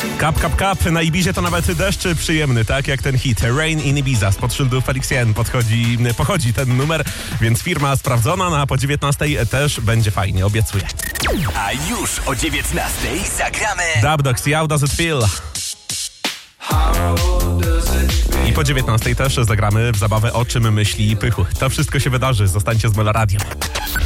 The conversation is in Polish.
Kap, kap, kap. Na Ibizie to nawet deszcz przyjemny, tak jak ten hit Rain in Ibiza spod szyldu Felixien pochodzi ten numer, więc firma sprawdzona, no a po 19 też będzie fajnie, obiecuję. A już o 19 zagramy Dub Dogs, How Does It Feel? I po 19 też zagramy w zabawę O czym myśli Pychu. To wszystko się wydarzy, zostańcie z Meloradiem.